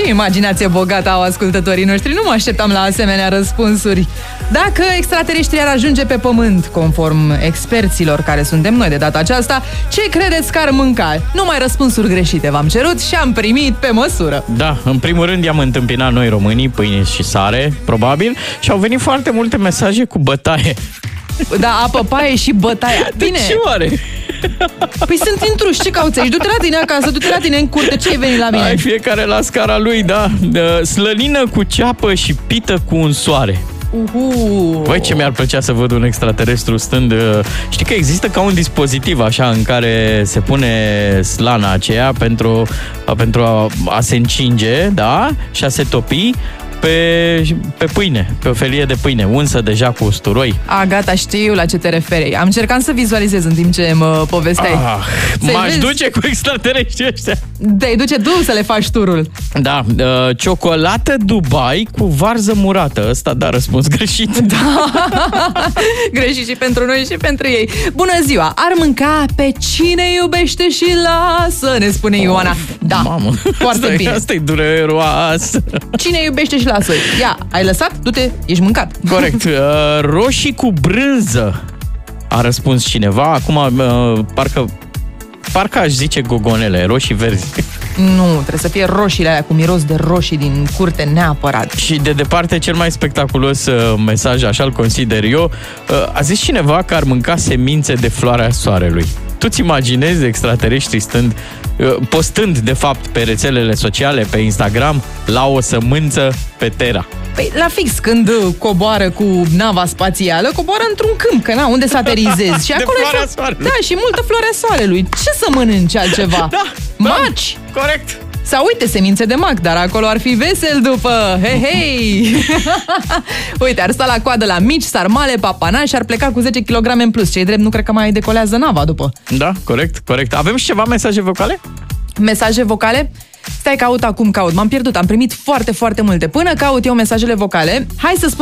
Ce imaginație bogată au ascultătorii noștri, nu mă așteptam la asemenea răspunsuri. Dacă extraterestrii ar ajunge pe pământ, conform experților care suntem noi de data aceasta, ce credeți că ar mânca? Numai răspunsuri greșite v-am cerut și am primit pe măsură. Da, în primul rând i-am întâmpinat noi românii, pâine și sare, probabil, și au venit foarte multe mesaje cu bătaie. Da, apă, paie și bătaia. Bine. De ce oare? Păi sunt intruși, ce cauți aici? Du-te la tine acasă, du-te la tine în curte, ce ai venit la mine? Ai, fiecare la scara lui, da. Slănină cu ceapă și pită cu un soare. Băi, ce mi-ar plăcea să văd un extraterestru stând... Știi că există ca un dispozitiv așa în care se pune slana aceea pentru a se încinge, da? Și a se topi pe pâine, pe o felie de pâine, unsă deja cu usturoi. Gata, știu la ce te referi. Am încercat să vizualizez în timp ce mă povesteai. M-aș duce cu extraterestrii ăștia. Te-ai duce tu să le faci turul. Da, ciocolată Dubai cu varză murată. Ăsta, da, răspuns greșit. Da. Greșit și pentru noi și pentru ei. Bună ziua! Ar mânca pe cine iubește și lasă, ne spune Ioana. Da, mamă, foarte bine. Asta-i dureroasă. Cine iubește și lasă. Ia, ai lăsat? Du-te, ești mâncat. Corect. Roșii cu brânză, a răspuns cineva. Acum, parcă aș zice gogonele, roșii verzi. Nu, trebuie să fie roșiile alea cu miros de roșii din curte neapărat. Și de departe, cel mai spectaculos mesaj, așa-l consider eu, a zis cineva că ar mânca semințe de floarea soarelui. Tu-ți imaginezi extraterestrii postând, de fapt, pe rețelele sociale, pe Instagram, la o sămânță pe Terra? Păi, la fix, când coboară cu nava spațială, coboară într-un câmp, că na, unde să aterizezi? Și acolo floarea soarelui. Da, și multă floarea soarelui. Ce să mănânci altceva? Da, maci! Corect! Sau uite, semințe de mac, dar acolo ar fi vesel după. Hei, hei! Uite, ar sta la coadă la mici, sarmale, papanași și ar pleca cu 10 kg în plus. Ce-i drept, nu cred că mai decolează nava după. Da, corect. Avem și ceva mesaje vocale? Mesaje vocale? Stai, caut. M-am pierdut, am primit foarte, foarte multe. Până caut eu mesajele vocale, hai să spun